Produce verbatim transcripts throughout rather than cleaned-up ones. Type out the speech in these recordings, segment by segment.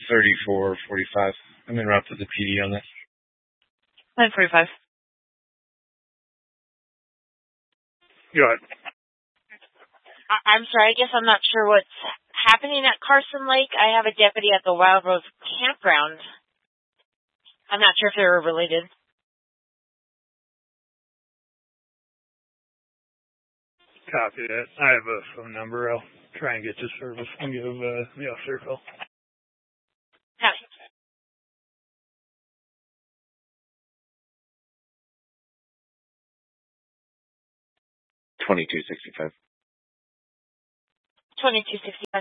thirty-four forty-five. I'm en route to the P D on this. nine forty-five. Go ahead. I- I'm sorry, I guess I'm not sure what's happening at Carson Lake. I have a deputy at the Wild Rose campground. I'm not sure if they were related. Copy that. I have a phone number. I'll try and get to service and give uh, the officer a call. Copy. twenty-two sixty-five. twenty-two sixty-five.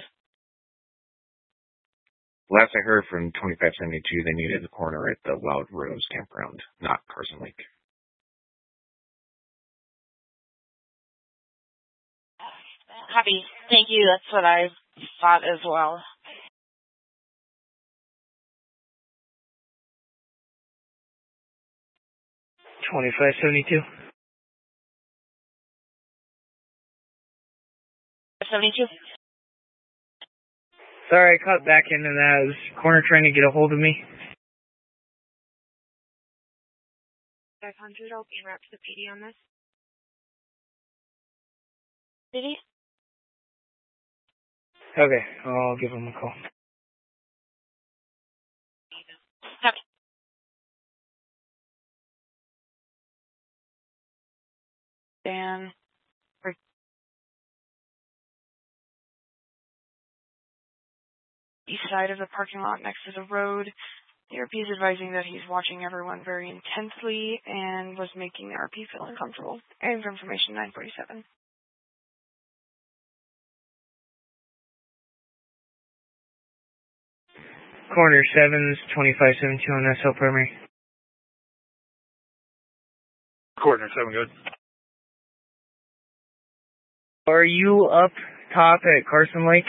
Last I heard from twenty-five seventy-two, they needed a corner at the Wild Rose campground, not Carson Lake. Copy. Thank you. That's what I thought as well. twenty-five seventy-two. seventy-two. Sorry, I cut back into that. Is corner trying to get a hold of me? five hundred, I'll be en route to the P D on this. P D? Okay, I'll give him a call. Copy. Dan. East side of the parking lot next to the road. The R P is advising that he's watching everyone very intensely and was making the R P feel uncomfortable. Area of information nine forty-seven. Corner sevens, twenty-five seventy-two on S L primary. Corner seven, good. Are you up top at Carson Lake?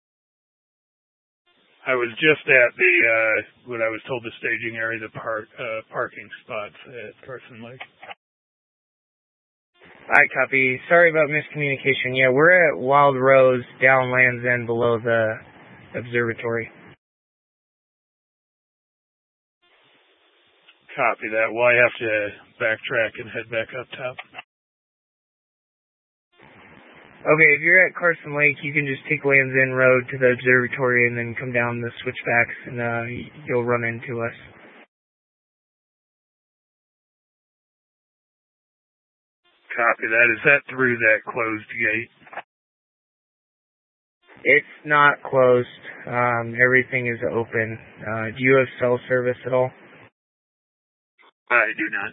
I was just at the, uh, what I was told the staging area, the park, uh, parking spots at Carson Lake. Alright, copy. Sorry about miscommunication. Yeah, we're at Wild Rose, down Land's End below the observatory. Copy that. Well, I have to backtrack and head back up top. Okay, if you're at Carson Lake, you can just take Land's End Road to the observatory and then come down the switchbacks and uh, you'll run into us. Copy that. Is that through that closed gate? It's not closed. Um, everything is open. Uh, do you have cell service at all? I do not.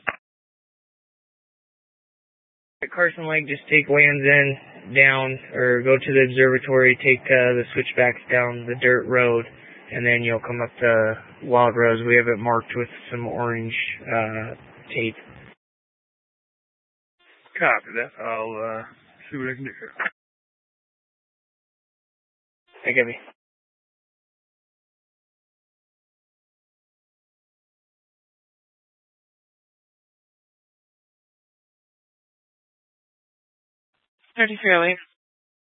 At Carson Lake, just take Land's End down, or go to the observatory, take uh, the switchbacks down the dirt road, and then you'll come up to Wild Rose. We have it marked with some orange uh, tape. Copy that. I'll uh, see what I can do here. Hey, Gabby. thirty-three oh eight.